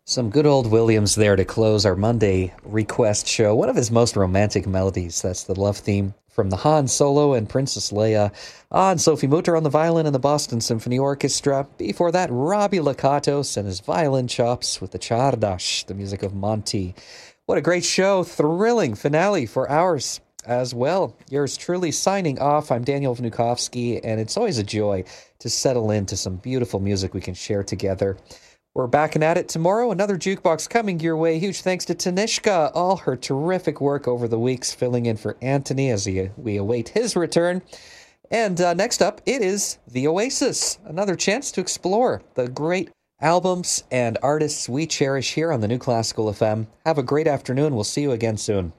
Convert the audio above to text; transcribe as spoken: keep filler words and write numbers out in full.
Some good old Williams there to close our Monday request show. One of his most romantic melodies. That's the love theme from the Han Solo and Princess Leia. On Sophie Mutter on the violin and the Boston Symphony Orchestra. Before that, Robbie Lakatos and his violin chops with the Chardash, the music of Monty. What a great show. Thrilling finale for ours as well. Yours truly signing off. I'm Daniel Vnukovsky, and it's always a joy to settle into some beautiful music we can share together. We're back and at it tomorrow. Another jukebox coming your way. Huge thanks to Tanishka, all her terrific work over the weeks, filling in for Anthony as he, we await his return. And uh, next up, it is The Oasis. Another chance to explore the great albums and artists we cherish here on the New Classical F M. Have a great afternoon. We'll see you again soon.